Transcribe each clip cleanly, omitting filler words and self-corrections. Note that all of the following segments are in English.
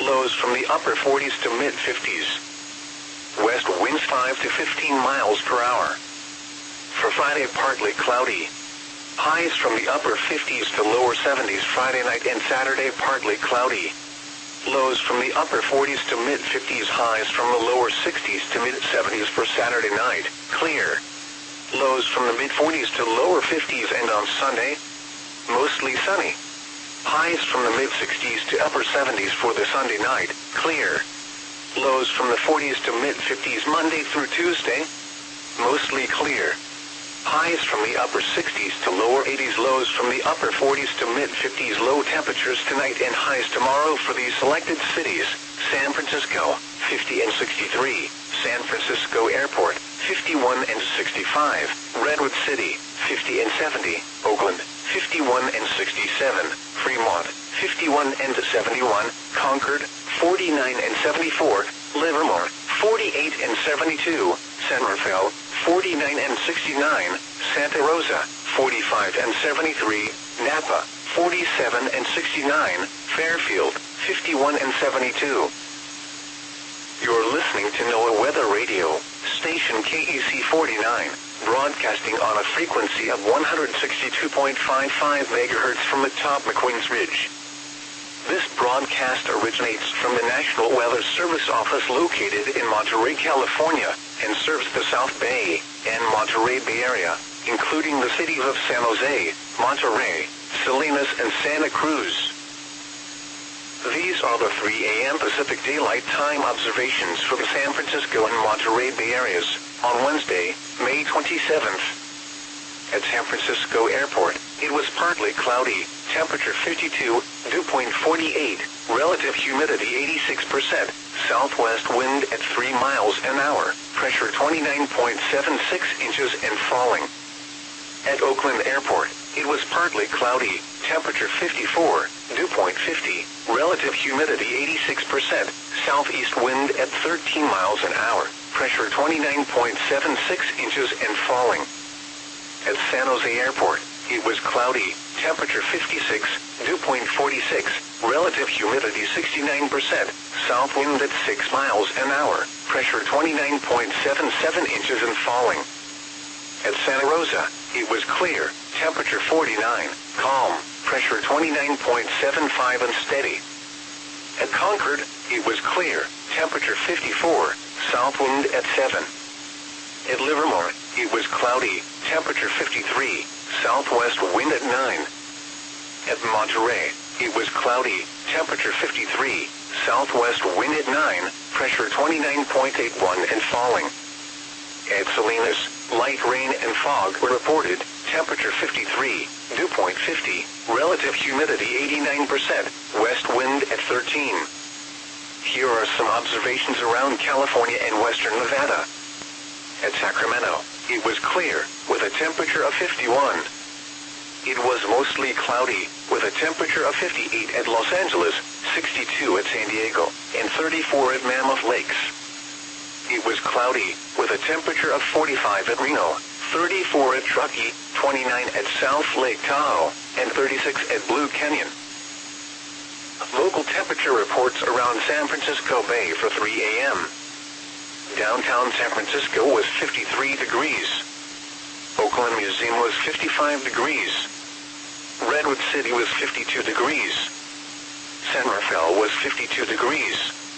lows from the upper 40s to mid-50s. West winds 5 to 15 miles per hour. For Friday, partly cloudy. Highs from the upper 50s to lower 70s Friday night and Saturday, partly cloudy. Lows from the upper 40s to mid-50s, highs from the lower 60s to mid-70s for Saturday night, clear. Lows from the mid-40s to lower 50s, and on Sunday, mostly sunny. Highs from the mid-60s to upper 70s for the Sunday night, clear. Lows from the 40s to mid-50s Monday through Tuesday, mostly clear. Highs from the upper 60s to lower 80s, lows from the upper 40s to mid-50s, low temperatures tonight and highs tomorrow for these selected cities: San Francisco, 50 and 63, San Francisco Airport, 51 and 65, Redwood City, 50 and 70, Oakland, 51 and 67, Fremont, 51 and 71, Concord, 49 and 74, Livermore, 48 and 72, San Rafael, 49 and 69, Santa Rosa, 45 and 73, Napa, 47 and 69, Fairfield, 51 and 72. You're listening to NOAA Weather Radio, station KEC 49, broadcasting on a frequency of 162.55 MHz from atop McQueen's Ridge. This broadcast originates from the National Weather Service office located in Monterey, California, and serves the South Bay and Monterey Bay Area, including the cities of San Jose, Monterey, Salinas, and Santa Cruz. These are the 3 a.m. Pacific Daylight Time observations for the San Francisco and Monterey Bay areas on Wednesday, May 27th. At San Francisco Airport, it was partly cloudy, temperature 52, dew point 48, relative humidity 86%, southwest wind at 3 miles an hour, pressure 29.76 inches and falling. At Oakland Airport, it was partly cloudy, temperature 54, dew point 50, relative humidity 86%, southeast wind at 13 miles an hour, pressure 29.76 inches and falling. At San Jose Airport, it was cloudy, temperature 56, dew point 46, relative humidity 69%, south wind at 6 miles an hour, pressure 29.77 inches and falling. At Santa Rosa, it was clear, temperature 49, calm, pressure 29.75 and steady. At Concord, it was clear, temperature 54, south wind at 7. At Livermore, it was cloudy, temperature 53, southwest wind at 9. At Monterey, it was cloudy, temperature 53, southwest wind at 9, pressure 29.81 and falling. At Salinas, light rain and fog were reported, temperature 53, dew point 50, relative humidity 89%, west wind at 13. Here are some observations around California and western Nevada. At Sacramento, it was clear, with a temperature of 51. It was mostly cloudy, with a temperature of 58 at Los Angeles, 62 at San Diego, and 34 at Mammoth Lakes. It was cloudy, with a temperature of 45 at Reno, 34 at Truckee, 29 at South Lake Tahoe, and 36 at Blue Canyon. Local temperature reports around San Francisco Bay for 3 a.m. Downtown San Francisco was 53 degrees. Oakland Museum was 55 degrees. Redwood City was 52 degrees. San Rafael was 52 degrees.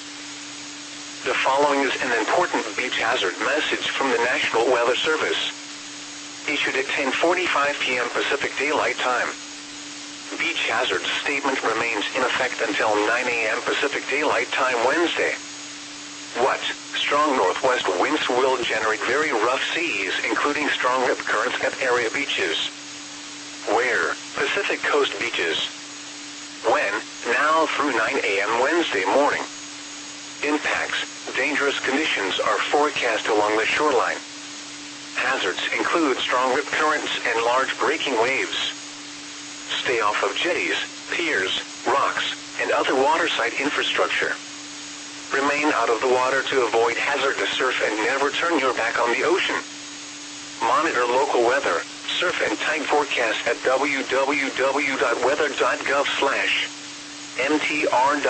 The following is an important beach hazard message from the National Weather Service. Issued at 10:45 p.m. Pacific Daylight Time. Beach hazard statement remains in effect until 9 a.m. Pacific Daylight Time Wednesday. What? Strong northwest winds will generate very rough seas, including strong rip currents at area beaches. Where? Pacific Coast beaches. When? Now through 9 a.m. Wednesday morning. Impacts. Dangerous conditions are forecast along the shoreline. Hazards include strong rip currents and large breaking waves. Stay off of jetties, piers, rocks, and other waterside infrastructure. Remain out of the water to avoid hazardous surf and never turn your back on the ocean. Monitor local weather, surf and tide forecast at www.weather.gov/mtr.